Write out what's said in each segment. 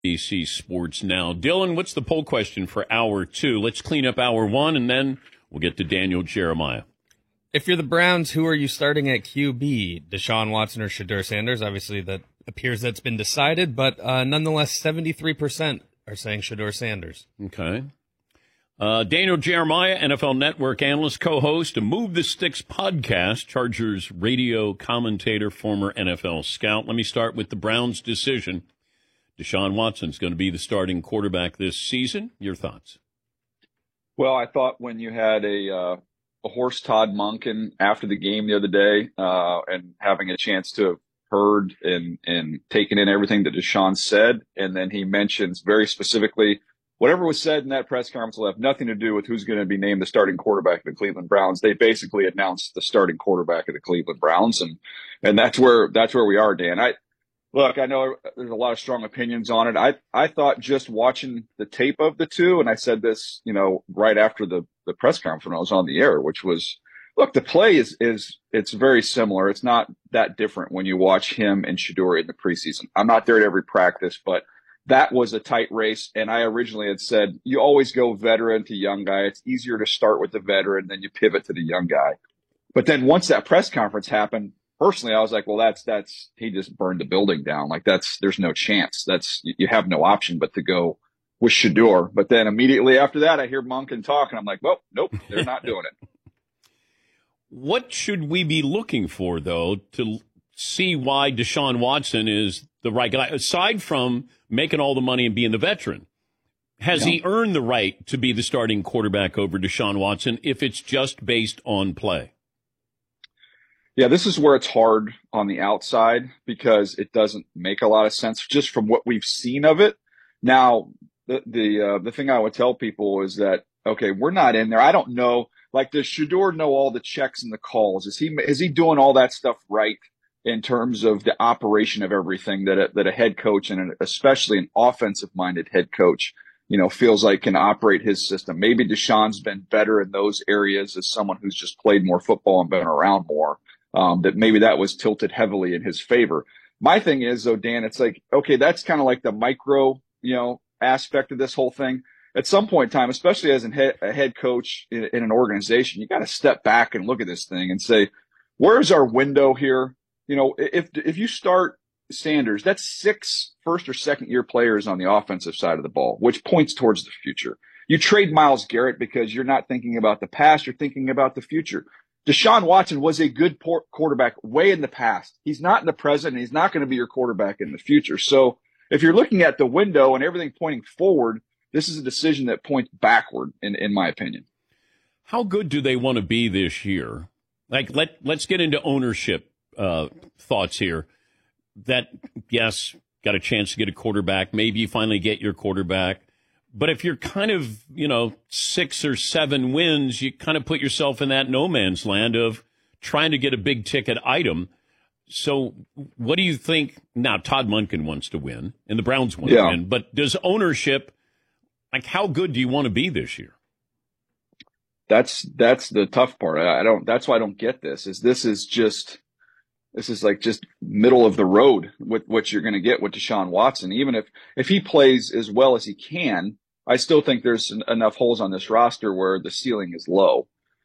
ABC Sports Now. Dylan, what's the poll question for hour 2? Let's clean up hour 1, and then we'll get to Daniel Jeremiah. If you're the Browns, who are you starting at QB? Deshaun Watson or Shedeur Sanders? Obviously, that appears that's been decided, but nonetheless, 73% are saying Shedeur Sanders. Okay. Daniel Jeremiah, NFL Network analyst, co-host of Move the Sticks podcast, Chargers radio commentator, former NFL scout. Let me start with the Browns' decision. Deshaun Watson's going to be the starting quarterback this season. Your thoughts? Well, I thought when you had a horse Todd Monken after the game the other day, and having a chance to have heard and taken in everything that Deshaun said, and then he mentions very specifically whatever was said in that press conference will have nothing to do with who's going to be named the starting quarterback of the Cleveland Browns. They basically announced the starting quarterback of the Cleveland Browns, and that's where we are, Dan. I know there's a lot of strong opinions on it. I thought just watching the tape of the two, and I said this, right after the press conference when I was on the air, which was, look, the play is it's very similar. It's not that different when you watch him and Shedeur in the preseason. I'm not there at every practice, but that was a tight race. And I originally had said, you always go veteran to young guy. It's easier to start with the veteran, then you pivot to the young guy. But then once that press conference happened, personally, I was like, well, that's he just burned the building down. Like there's no chance. You have no option but to go with Shedeur. But then immediately after that, I hear Monken talk, and I'm like, well, nope, they're not doing it. What should we be looking for, though, to see why Deshaun Watson is the right guy? Aside from making all the money and being the veteran, has he earned the right to be the starting quarterback over Deshaun Watson if it's just based on play? Yeah, this is where it's hard on the outside because it doesn't make a lot of sense just from what we've seen of it. Now, the thing I would tell people is that, okay, we're not in there. I don't know. Like, does Shedeur know all the checks and the calls? Is he doing all that stuff right in terms of the operation of everything that a head coach, and especially an offensive-minded head coach, feels like can operate his system? Maybe Deshaun's been better in those areas as someone who's just played more football and been around more. That maybe that was tilted heavily in his favor. My thing is, though, Dan, it's like, okay, that's kind of like the micro, aspect of this whole thing. At some point in time, especially as a head coach in an organization, you got to step back and look at this thing and say, where's our window here? If you start Sanders, that's 6 first or second year players on the offensive side of the ball, which points towards the future. You trade Myles Garrett because you're not thinking about the past, you're thinking about the future. Deshaun Watson was a good quarterback way in the past. He's not in the present, and he's not going to be your quarterback in the future. So if you're looking at the window and everything pointing forward, this is a decision that points backward, in my opinion. How good do they want to be this year? Like, let's get into ownership thoughts here. That, yes, got a chance to get a quarterback. Maybe you finally get your quarterback. But if you're kind of, 6 or 7 wins, you kind of put yourself in that no man's land of trying to get a big ticket item. So what do you think? Now, Todd Monken wants to win, and the Browns want to win. But does ownership, like, how good do you want to be this year? That's the tough part. That's why I don't get this. This is like just middle of the road with what you're going to get with Deshaun Watson. Even if he plays as well as he can, I still think there's enough holes on this roster where the ceiling is low.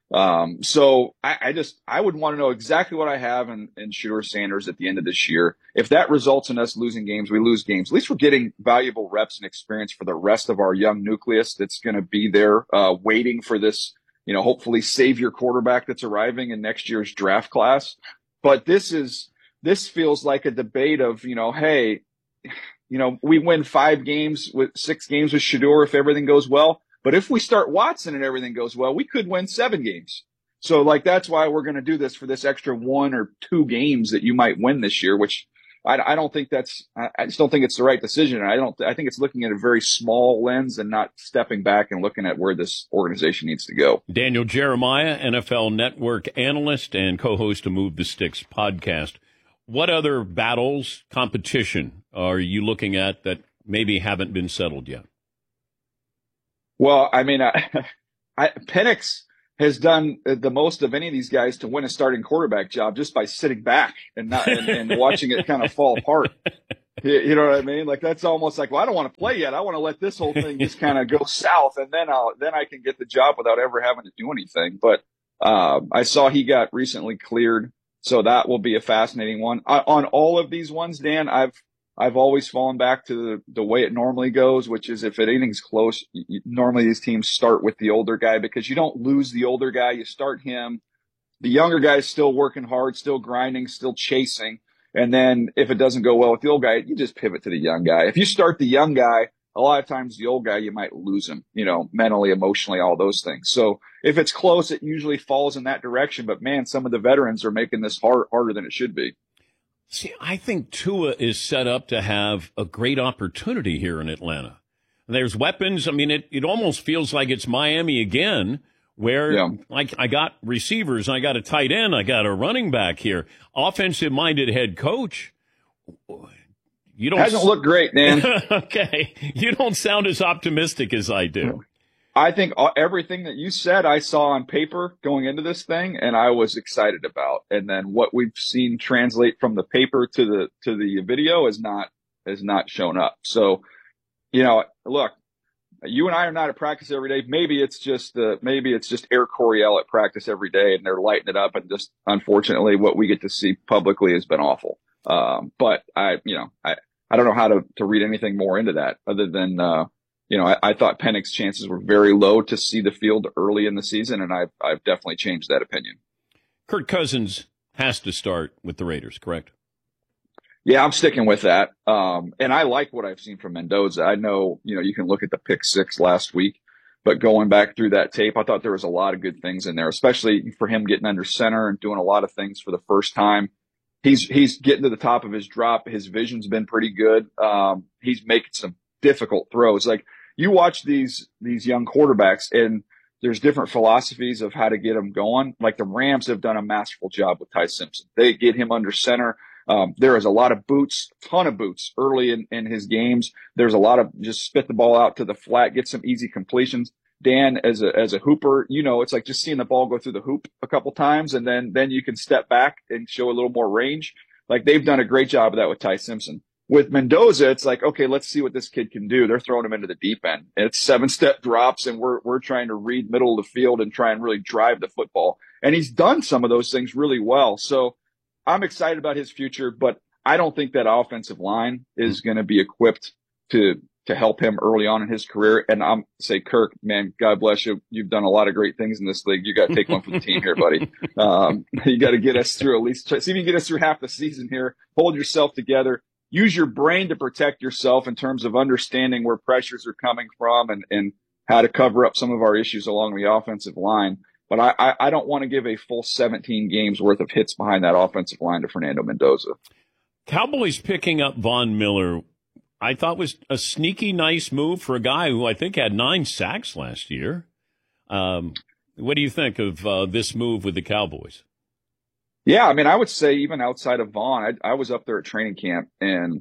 So I would want to know exactly what I have in Shedeur Sanders at the end of this year. If that results in us losing games, we lose games. At least we're getting valuable reps and experience for the rest of our young nucleus that's going to be there, waiting for this, hopefully savior quarterback that's arriving in next year's draft class. But this feels like a debate of, hey, we win 5 games with 6 games with Shedeur if everything goes well. But if we start Watson and everything goes well, we could win 7 gathink So that's why we're going to do this for this extra 1 or 2 games that you might win this year, which I don't think I just don't think it's the right decision. I think it's looking at a very small lens and not stepping back and looking at where this organization needs to go. Daniel Jeremiah, NFL Network analyst and co-host of Move the Sticks podcast. What other battles, competition are you looking at that maybe haven't been settled yet? Well, I mean, Penix has done the most of any of these guys to win a starting quarterback job just by sitting back and watching it kind of fall apart. You know what I mean? Like that's almost like, well, I don't want to play yet. I want to let this whole thing just kind of go south, and then I can get the job without ever having to do anything. But I saw he got recently cleared, so that will be a fascinating one. On all of these ones, Dan, I've always fallen back to the way it normally goes, which is if anything's close, normally these teams start with the older guy because you don't lose the older guy. You start him. The younger guy is still working hard, still grinding, still chasing. And then if it doesn't go well with the old guy, you just pivot to the young guy. If you start the young guy, a lot of times the old guy, you might lose him, mentally, emotionally, all those things. So if it's close, it usually falls in that direction. But man, some of the veterans are making this harder than it should be. See, I think Tua is set up to have a great opportunity here in Atlanta. There's weapons. I mean, it almost feels like it's Miami again, where like I got receivers, I got a tight end, I got a running back here. Offensive-minded head coach. You don't hasn't looked great, man. Okay. You don't sound as optimistic as I do. I think everything that you said I saw on paper going into this thing, and I was excited about. And then what we've seen translate from the paper to the video has not shown up. So, look, you and I are not at practice every day. Maybe it's just Air Coryell at practice every day, and they're lighting it up. And just unfortunately, what we get to see publicly has been awful. But I don't know how to read anything more into that other than I thought Penix's chances were very low to see the field early in the season, and I've definitely changed that opinion. Kirk Cousins has to start with the Raiders, correct? Yeah, I'm sticking with that. And I like what I've seen from Mendoza. I know, you can look at the pick 6 last week, but going back through that tape, I thought there was a lot of good things in there, especially for him getting under center and doing a lot of things for the first time. He's getting to the top of his drop. His vision's been pretty good. He's making some difficult throws. Like you watch these young quarterbacks and there's different philosophies of how to get them going. Like the Rams have done a masterful job with Ty Simpson. They get him under center. There is a lot of boots, ton of boots early in his games. There's a lot of just spit the ball out to the flat, get some easy completions. Dan, as a hooper, it's like just seeing the ball go through the hoop a couple times and then you can step back and show a little more range. Like they've done a great job of that with Ty Simpson. With Mendoza, it's like, okay, let's see what this kid can do. They're throwing him into the deep end. And it's 7-step drops, and we're trying to read middle of the field and try and really drive the football. And he's done some of those things really well. So I'm excited about his future, but I don't think that offensive line is going to be equipped to help him early on in his career. And I'm say, Kirk, man, God bless you. You've done a lot of great things in this league. You got to take one for the team here, buddy. You got to get us through at least, see if you can get us through half the season here. Hold yourself together. Use your brain to protect yourself in terms of understanding where pressures are coming from and how to cover up some of our issues along the offensive line. But I don't want to give a full 17 games worth of hits behind that offensive line to Fernando Mendoza. Cowboys picking up Von Miller, I thought was a sneaky nice move for a guy who I think had 9 sacks last year. What do you think of this move with the Cowboys? Yeah, I mean, I would say even outside of Vaughn, I was up there at training camp and,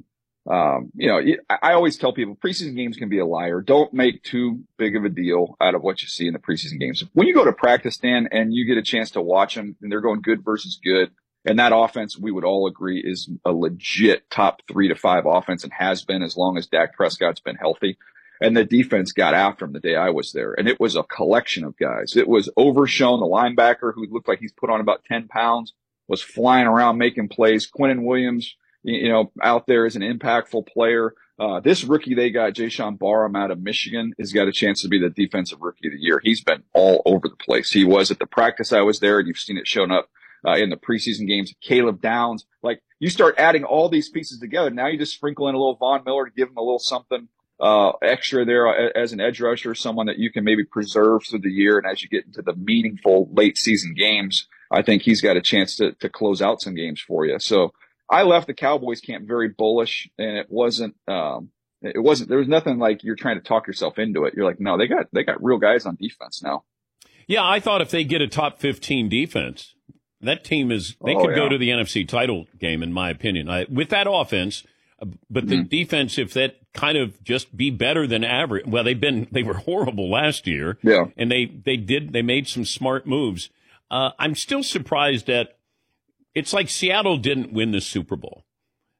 I always tell people preseason games can be a liar. Don't make too big of a deal out of what you see in the preseason games. When you go to practice, Dan, and you get a chance to watch them and they're going good versus good, and that offense, we would all agree, is a legit top 3 to 5 offense and has been as long as Dak Prescott's been healthy. And the defense got after him the day I was there. And it was a collection of guys. It was Overshown, the linebacker, who looked like he's put on about 10 pounds. Was flying around making plays. Quinnen Williams, out there as an impactful player. This rookie they got, Jayshon Barham out of Michigan, has got a chance to be the defensive rookie of the year. He's been all over the place. He was at the practice I was there, and you've seen it showing up in the preseason games. Caleb Downs, like you start adding all these pieces together. Now you just sprinkle in a little Von Miller to give him a little something extra there as an edge rusher, someone that you can maybe preserve through the year. And as you get into the meaningful late season games, I think he's got a chance to close out some games for you. So I left the Cowboys camp very bullish, and there was nothing like you're trying to talk yourself into it. You're like, no, they got real guys on defense now. Yeah, I thought if they get a top 15 defense, that team could go to the NFC title game, in my opinion, with that offense. But the defense, if that kind of just be better than average, well, they were horrible last year. Yeah. And they made some smart moves. I'm still surprised that it's like Seattle didn't win the Super Bowl.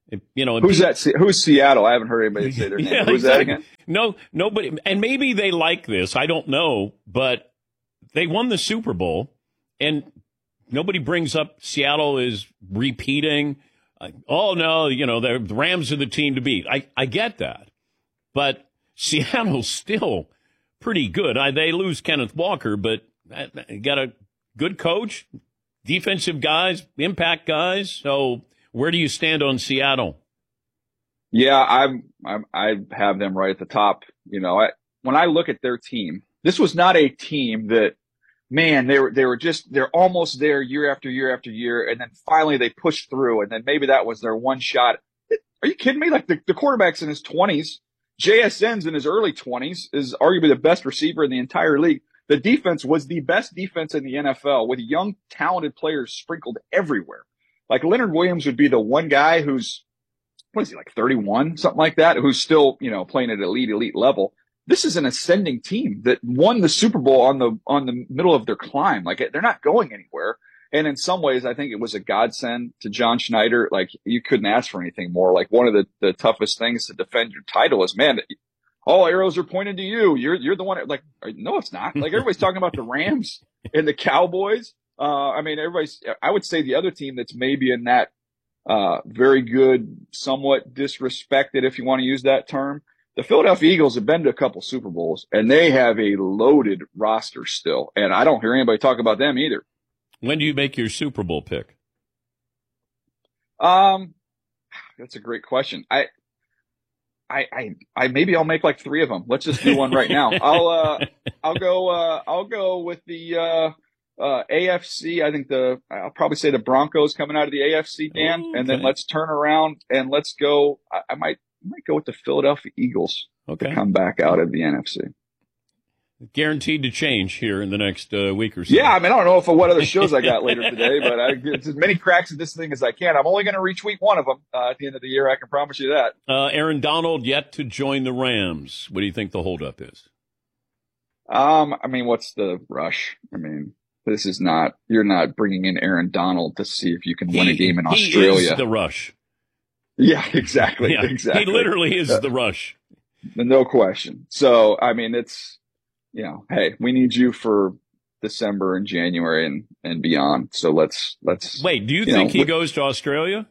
Who's that? Who's Seattle? I haven't heard anybody say their name. Yeah, Who's that again? No, nobody. And maybe they like this. I don't know, but they won the Super Bowl, and nobody brings up Seattle is repeating. Oh no, the Rams are the team to beat. I get that, but Seattle's still pretty good. They lose Kenneth Walker, but got a good coach, defensive guys, impact guys. So where do you stand on Seattle? Yeah, I have them right at the top. When I look at their team, this was not a team that, man, they're almost there year after year after year, and then finally they pushed through, and then maybe that was their one shot. Are you kidding me? Like the quarterback's in his 20s. JSN's in his early 20s, is arguably the best receiver in the entire league. The defense was the best defense in the NFL with young, talented players sprinkled everywhere. Like Leonard Williams would be the one guy who's, what is he, like 31, something like that, who's still, playing at elite level. This is an ascending team that won the Super Bowl on the middle of their climb. Like they're not going anywhere. And in some ways, I think it was a godsend to John Schneider. Like you couldn't ask for anything more. Like one of the toughest things to defend your title is, man, all arrows are pointed to you. You're the one. Like, no, it's not. Like everybody's talking about the Rams and the Cowboys. I would say the other team that's maybe in that very good, somewhat disrespected, if you want to use that term. The Philadelphia Eagles have been to a couple Super Bowls, and they have a loaded roster still. And I don't hear anybody talk about them either. When do you make your Super Bowl pick? That's a great question. Maybe I'll make like 3 of them. Let's just do one right now. I'll go with the AFC. I think I'll probably say the Broncos coming out of the AFC, Dan, Okay. and then let's turn around and let's go. I might go with the Philadelphia Eagles to come back out of the NFC. Guaranteed to change here in the next week or so. Yeah, I mean, I don't know what other shows I got later today, but I get as many cracks at this thing as I can. I'm only going to retweet one of them at the end of the year. I can promise you that. Aaron Donald yet to join the Rams. What do you think the holdup is? I mean, what's the rush? I mean, this is not. You're not bringing in Aaron Donald to see if you can win a game in Australia. He is the rush. Yeah, exactly. Yeah, exactly. He literally is the rush. No question. So, I mean, it's. Hey, we need you for December and January and beyond. So let's wait. Do you think he goes to Australia?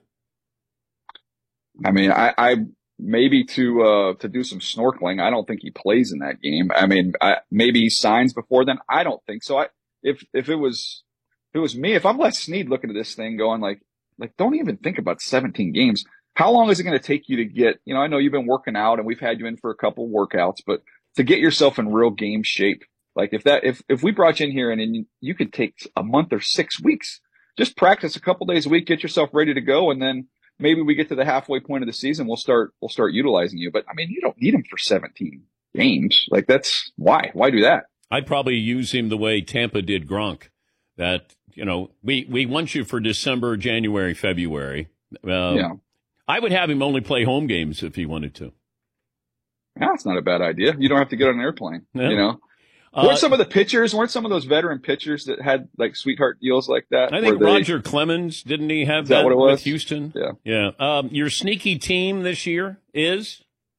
I mean, I maybe to do some snorkeling. I don't think he plays in that game. I mean, maybe he signs before then. I don't think so. If it was me, if I'm Les Snead looking at this thing going like don't even think about 17 games. How long is it going to take you to get? I know you've been working out and we've had you in for a couple workouts, but to get yourself in real game shape. Like if we brought you in here and you could take a month or 6 weeks, just practice a couple days a week, get yourself ready to go. And then maybe we get to the halfway point of the season. We'll start utilizing you. But I mean, you don't need him for 17 games. Like why do that? I'd probably use him the way Tampa did Gronk. That, we want you for December, January, February. Yeah. I would have him only play home games if he wanted to. Yeah, that's not a bad idea. You don't have to get on an airplane, Yeah. Weren't some of those veteran pitchers that had like sweetheart deals like that? I think Roger Clemens, didn't he have that what it was? With Houston? Yeah. Yeah. Your sneaky team this year is?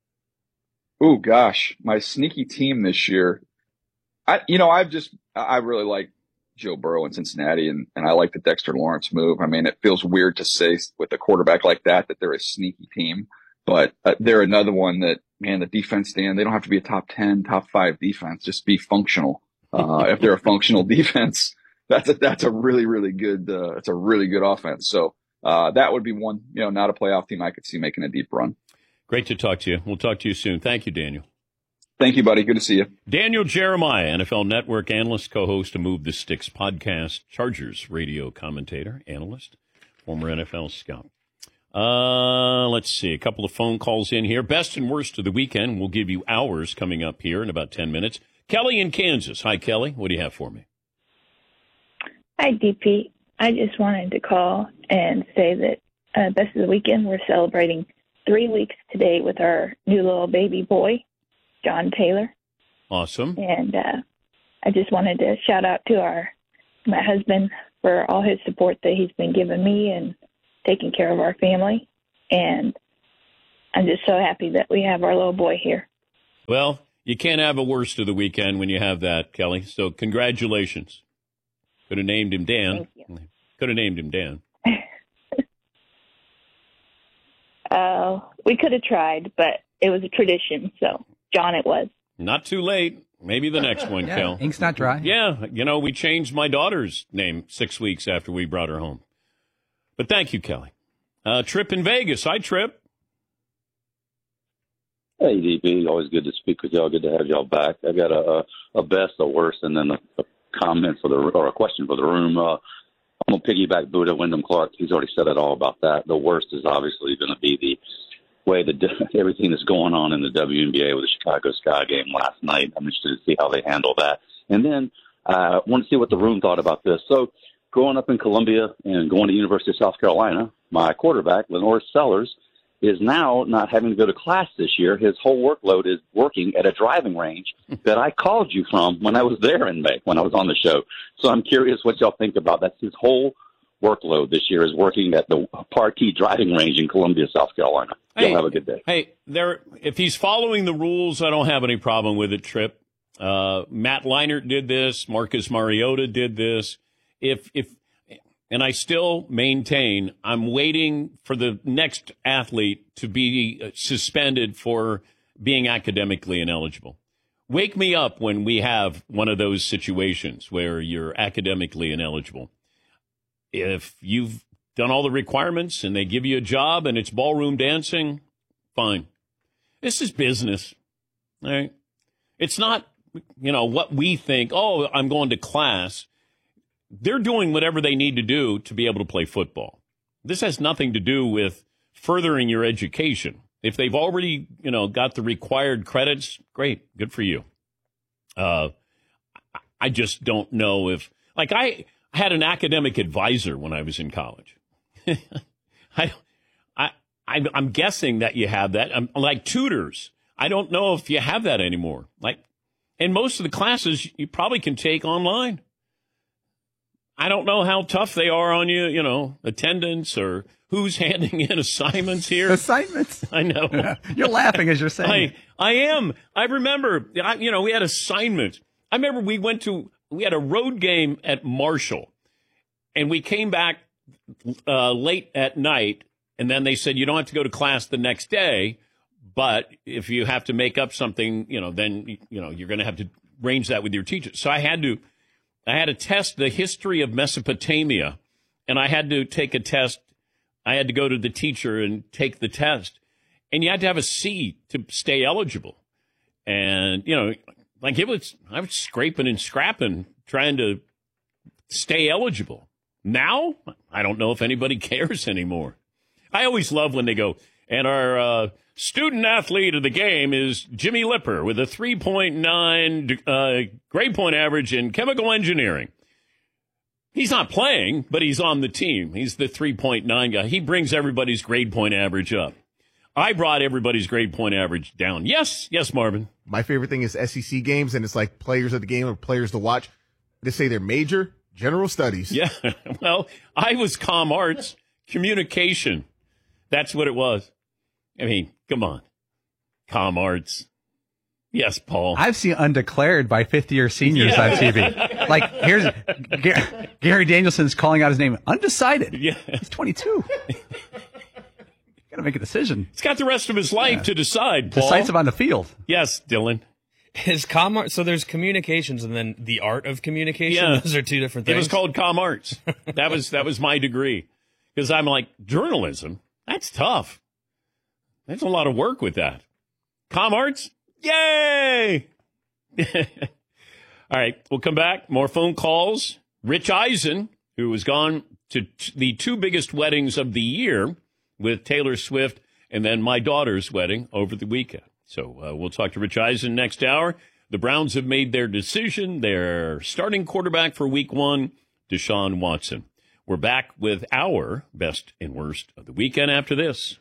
Oh gosh, my sneaky team this year. I really like Joe Burrow in Cincinnati and I like the Dexter Lawrence move. I mean, it feels weird to say with a quarterback like that they're a sneaky team, but they're another one that, man, the defense, Dan, they don't have to be a top 10, top 5 defense. Just be functional. If they're a functional defense, that's a really, really good, it's a really good offense. So, that would be one, not a playoff team I could see making a deep run. Great to talk to you. We'll talk to you soon. Thank you, Daniel. Thank you, buddy. Good to see you. Daniel Jeremiah, NFL Network analyst, co-host of Move the Sticks podcast, Chargers radio commentator, analyst, former NFL scout. Let's see. A couple of phone calls in here. Best and worst of the weekend. We'll give you ours coming up here in about 10 minutes. Kelly in Kansas. Hi, Kelly. What do you have for me? Hi, DP. I just wanted to call and say that best of the weekend, we're celebrating 3 weeks today with our new little baby boy, John Taylor. Awesome. And I just wanted to shout out to my husband for all his support that he's been giving me and taking care of our family. And I'm just so happy that we have our little boy here. Well, you can't have a worst of the weekend when you have that, Kelly. So congratulations. Could have named him Dan. Thank you. Could have named him Dan. We could have tried, but it was a tradition. So, John, it was. Not too late. Maybe the next one, Yeah, Kel. ink's not dry. Yeah, we changed my daughter's name 6 weeks after we brought her home. But thank you, Kelly. Trip in Vegas. Hi, Trip. Hey, DP. Always good to speak with y'all. Good to have y'all back. I got a best, a worst, and then a comment or a question for the room. I'm going to piggyback Buddha Wyndham Clark. He's already said it all about that. The worst is obviously going to be the way that everything that's going on in the WNBA with the Chicago Sky game last night. I'm interested to see how they handle that. And then I want to see what the room thought about this. So growing up in Columbia and going to University of South Carolina, my quarterback, Lenore Sellers, is now not having to go to class this year. His whole workload is working at a driving range that I called you from when I was there in May, when I was on the show. So I'm curious what y'all think about that. His whole workload this year is working at the Parkey driving range in Columbia, South Carolina. Y'all have a good day. Hey, if he's following the rules, I don't have any problem with it, Trip. Matt Leinart did this. Marcus Mariota did this. And I still maintain I'm waiting for the next athlete to be suspended for being academically ineligible. Wake me up when we have one of those situations where you're academically ineligible. If you've done all the requirements and they give you a job and it's ballroom dancing, fine. This is business, all right? It's not, what we think, oh, I'm going to class. They're doing whatever they need to do to be able to play football. This has nothing to do with furthering your education. If they've already, got the required credits, great, good for you. I just don't know if, I had an academic advisor when I was in college. I'm guessing that you have that. Like tutors. I don't know if you have that anymore. And most of the classes you probably can take online. I don't know how tough they are on you, attendance or who's handing in assignments here. Assignments? I know. You're laughing as you're saying. I am. I remember, we had assignments. I remember we had a road game at Marshall, and we came back late at night, and then they said, you don't have to go to class the next day, but if you have to make up something, then, you're going to have to arrange that with your teacher. So I had to test the history of Mesopotamia, and I had to take a test. I had to go to the teacher and take the test. And you had to have a C to stay eligible. And, I was scraping and scrapping trying to stay eligible. Now, I don't know if anybody cares anymore. I always love when they go, and our student athlete of the game is Jimmy Lipper with a 3.9 grade point average in chemical engineering. He's not playing, but he's on the team. He's the 3.9 guy. He brings everybody's grade point average up. I brought everybody's grade point average down. Yes, Marvin. My favorite thing is SEC games, and it's like players of the game or players to watch. They say they're major general studies. Yeah, well, I was comm arts, communication. That's what it was. I mean, come on. Comm arts. Yes, Paul. I've seen undeclared by fifth-year seniors on TV. Like, here's Gary Danielson's calling out his name. Undecided. Yeah. He's 22. Got to make a decision. He's got the rest of his life to decide, Paul. Decisive on the field. Yes, Dylan. Is comm art, so there's communications and then the art of communication? Yeah. Those are two different things. It was called comm arts. That was my degree. Because I'm like, journalism? That's tough. There's a lot of work with that. Comm arts? Yay! All right, we'll come back. More phone calls. Rich Eisen, who has gone to the two biggest weddings of the year with Taylor Swift and then my daughter's wedding over the weekend. So we'll talk to Rich Eisen next hour. The Browns have made their decision. Their starting quarterback for week 1, Deshaun Watson. We're back with our best and worst of the weekend after this.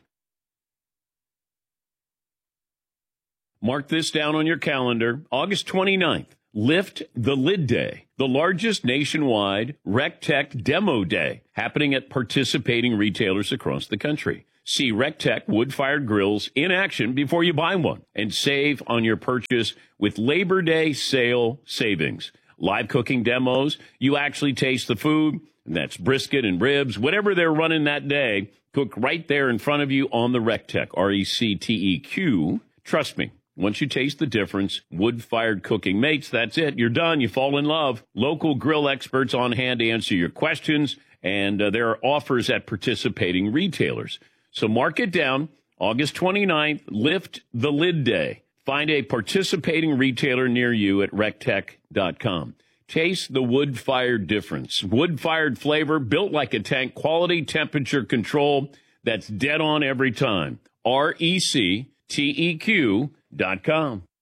Mark this down on your calendar. August 29th, Lift the Lid Day, the largest nationwide rec tech demo day happening at participating retailers across the country. See RecTech wood-fired grills in action before you buy one and save on your purchase with Labor Day sale savings. Live cooking demos, you actually taste the food, and that's brisket and ribs, whatever they're running that day, cooked right there in front of you on the RecTech, RecTeq. Trust me, once you taste the difference, wood-fired cooking mates, that's it. You're done. You fall in love. Local grill experts on hand to answer your questions, and there are offers at participating retailers. So mark it down, August 29th, Lift the Lid Day. Find a participating retailer near you at rectech.com. Taste the wood-fired difference. Wood-fired flavor, built like a tank, quality, temperature control, that's dead on every time. RecTeq.com.